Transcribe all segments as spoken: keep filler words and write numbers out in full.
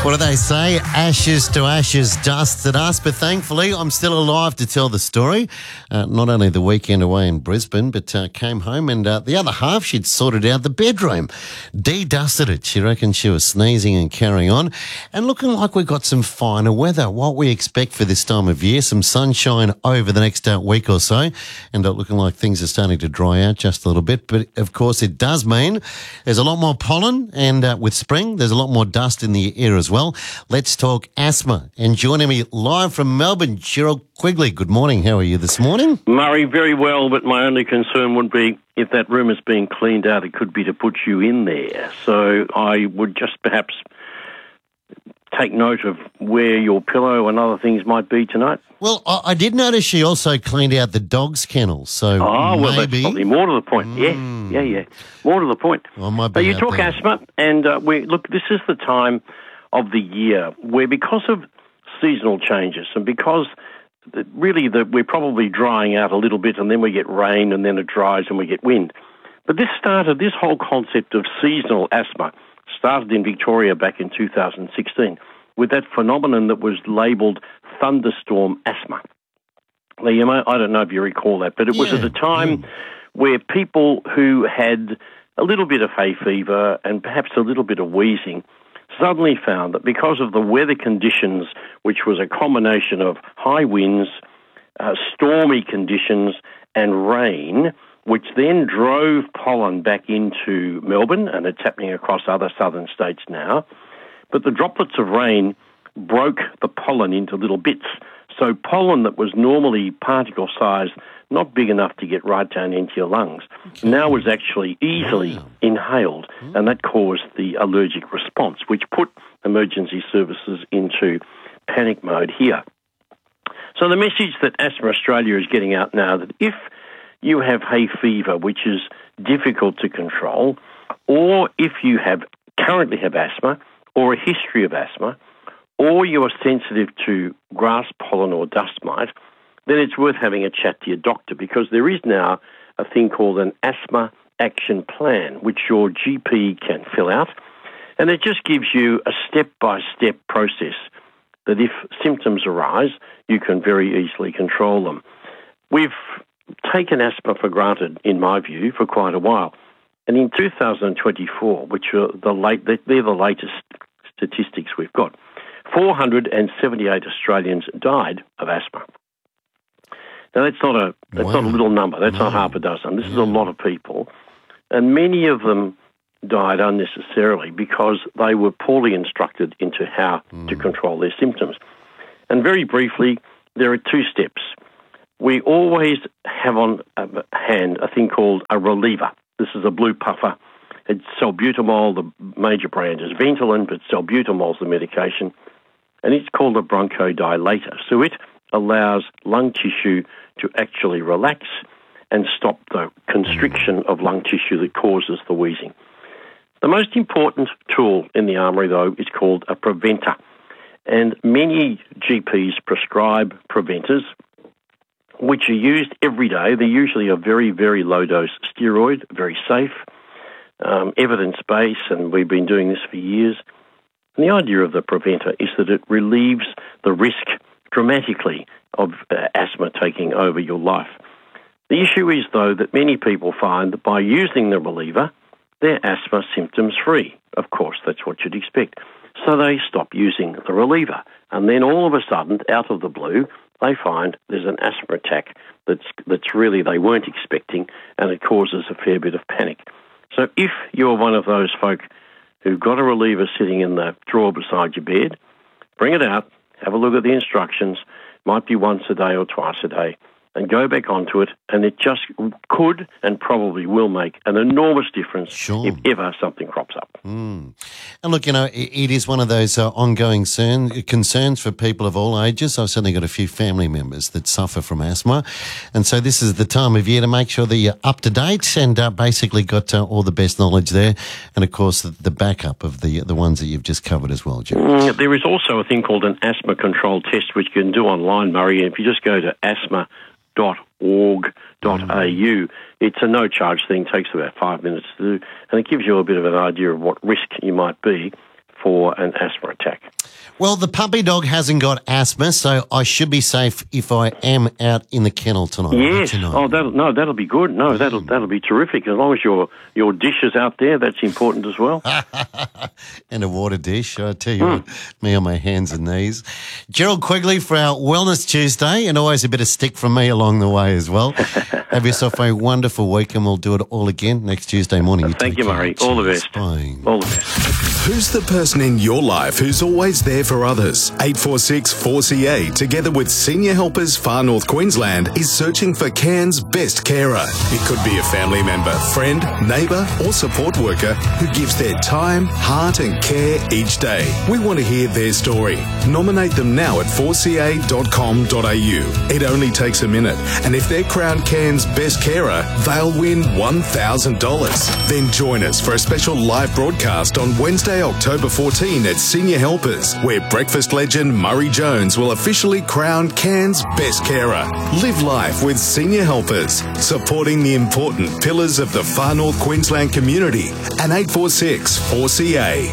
What do they say? Ashes to ashes, dust to dust. But thankfully, I'm still alive to tell the story. Uh, not only the weekend away in Brisbane, but uh, came home and uh, the other half, she'd sorted out the bedroom. De-dusted it. She reckoned she was sneezing and carrying on. And looking like we've got some finer weather. What we expect for this time of year, some sunshine over the next uh, week or so. And uh, looking like things are starting to dry out just a little bit. But, of course, it does mean there's a lot more pollen. And uh, with spring, there's a lot more dust in the air as well. Well, let's talk asthma. And joining me live from Melbourne, Cheryl Quigley. Good morning. How are you this morning? Murray, very well, but my only concern would be if that room is being cleaned out, it could be to put you in there. So I would just perhaps take note of where your pillow and other things might be tonight. Well, I, I did notice she also cleaned out the dog's kennel. So oh, well, maybe... that's probably more to the point. Mm. Yeah, yeah, yeah. More to the point. Well, might so be you talk there. asthma, and uh, we look, this is the time of the year where, because of seasonal changes and because the, really the, we're probably drying out a little bit, and then we get rain and then it dries and we get wind. But this started, this whole concept of seasonal asthma started in Victoria back in two thousand sixteen with that phenomenon that was labelled thunderstorm asthma. Now, you may, I don't know if you recall that, but it was yeah. at a time yeah. where people who had a little bit of hay fever and perhaps a little bit of wheezing suddenly found that because of the weather conditions, which was a combination of high winds, uh, stormy conditions and rain, which then drove pollen back into Melbourne, and it's happening across other southern states now, but the droplets of rain broke the pollen into little bits. So pollen that was normally particle sized, not big enough to get right down into your lungs, okay. now was actually easily wow. inhaled, mm. and that caused the allergic response, which put emergency services into panic mode here. So the message that Asthma Australia is getting out now, that if you have hay fever, which is difficult to control, or if you have currently have asthma or a history of asthma, or you are sensitive to grass pollen or dust mite, then it's worth having a chat to your doctor, because there is now a thing called an asthma action plan, which your G P can fill out, and it just gives you a step-by-step process that if symptoms arise, you can very easily control them. We've taken asthma for granted, in my view, for quite a while, and in two thousand twenty-four, which are the late, they're the latest statistics we've got, four hundred seventy-eight Australians died of asthma. Now, that's not a that's wow. not a little number. That's no. not half a dozen. This yeah. is a lot of people. And many of them died unnecessarily because they were poorly instructed into how mm. to control their symptoms. And very briefly, there are two steps. We always have on hand a thing called a reliever. This is a blue puffer. It's salbutamol. The major brand is Ventolin, but salbutamol is the medication. And it's called a bronchodilator. So it allows lung tissue to actually relax and stop the constriction of lung tissue that causes the wheezing. The most important tool in the armoury, though, is called a preventer. And many G Ps prescribe preventers, which are used every day. They're usually a very, very low-dose steroid, very safe, um, evidence-based, and we've been doing this for years. And the idea of the preventer is that it relieves the risk dramatically of uh, asthma taking over your life. The issue is, though, that many people find that by using the reliever, they're asthma symptoms-free. Of course, that's what you'd expect. So they stop using the reliever. And then all of a sudden, out of the blue, they find there's an asthma attack that's, that's really they weren't expecting, and it causes a fair bit of panic. So if you're one of those folk who've got a reliever sitting in the drawer beside your bed, bring it out, have a look at the instructions, might be once a day or twice a day, and go back onto it, and it just could and probably will make an enormous difference sure. if ever something crops up. Mm. And look, you know, it, it is one of those uh, ongoing cern, concerns for people of all ages. I've certainly got a few family members that suffer from asthma, and so this is the time of year to make sure that you're up to date and uh, basically got uh, all the best knowledge there, and of course the, the backup of the the ones that you've just covered as well, Jim. Mm, there is also a thing called an asthma control test, which you can do online, Murray. If you just go to asthma dot org dot a u. It's a no-charge thing, takes about five minutes to do, and it gives you a bit of an idea of what risk you might be for an asthma attack. Well, the puppy dog hasn't got asthma, so I should be safe if I am out in the kennel tonight. Yes. Tonight. Oh, that'll, no, that'll be good. No, that'll that'll be terrific. As long as your your dish is out there, that's important as well. And a water dish. I tell you mm. what, me on my hands and knees. Gerald Quigley for our Wellness Tuesday, and always a bit of stick from me along the way as well. Have yourself a wonderful week, and we'll do it all again next Tuesday morning. You Thank you, Murray. All the best. Bye. All the best. Who's the person in your life who's always there for others? eight four six four C A, together with Senior Helpers Far North Queensland, is searching for Cairns' best carer. It could be a family member, friend, neighbour or support worker who gives their time, heart and care each day. We want to hear their story. Nominate them now at four c a dot com dot a u. It only takes a minute, and if they're crowned Cairns' best carer, they'll win one thousand dollars. Then join us for a special live broadcast on Wednesday, October fourteenth at Senior Helpers, where breakfast legend Murray Jones will officially crown Cairns' best carer. Live life with Senior Helpers, supporting the important pillars of the Far North Queensland community, and eight four six four C A.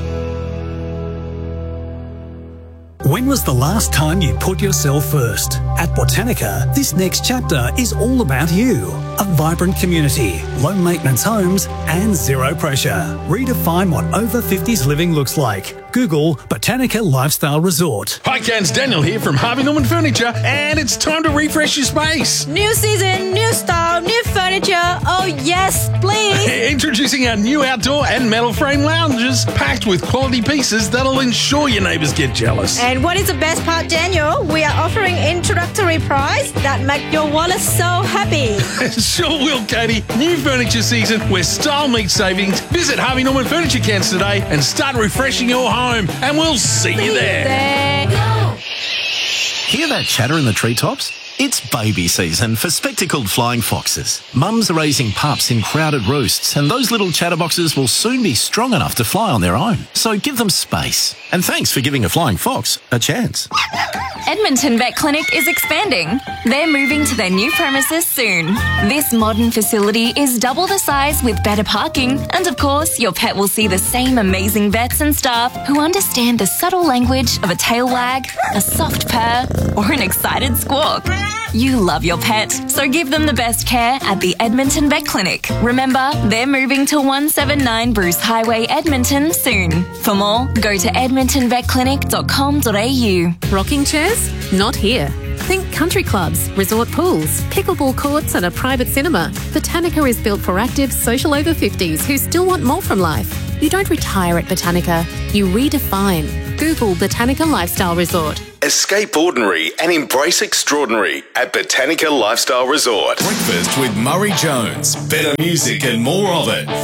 When was the last time you put yourself first? At Botanica, this next chapter is all about you. A vibrant community, low maintenance homes and zero pressure. Redefine what over fifties living looks like. Google Botanica Lifestyle Resort. Hi Cairns, Daniel here from Harvey Norman Furniture, and it's time to refresh your space. New season, new style, new furniture. Oh yes, please. Introducing our new outdoor and metal frame lounges, packed with quality pieces that'll ensure your neighbours get jealous. And what is the best part, Daniel? We are offering introductory price that make your wallet so happy. Sure will, Katie. New furniture season where style meets savings. Visit Harvey Norman Furniture Cairns today and start refreshing your home, and we'll see, see you there. there. Hear that chatter in the treetops? It's baby season for spectacled flying foxes. Mums are raising pups in crowded roosts, and those little chatterboxes will soon be strong enough to fly on their own. So give them space. And thanks for giving a flying fox a chance. Edmonton Vet Clinic is expanding. They're moving to their new premises soon. This modern facility is double the size with better parking, and of course, your pet will see the same amazing vets and staff who understand the subtle language of a tail wag, a soft purr, or an excited squawk. You love your pet, so give them the best care at the Edmonton Vet Clinic. Remember, they're moving to one seventy-nine Bruce Highway, Edmonton soon. For more, go to edmonton vet clinic dot com dot a u. Rocking chairs? Not here. Think country clubs, resort pools, pickleball courts and a private cinema. Botanica is built for active, social over fifties who still want more from life. You don't retire at Botanica, you redefine. Google Botanica Lifestyle Resort. Escape ordinary and embrace extraordinary at Botanica Lifestyle Resort. Breakfast with Murray Jones. Better music and more of it.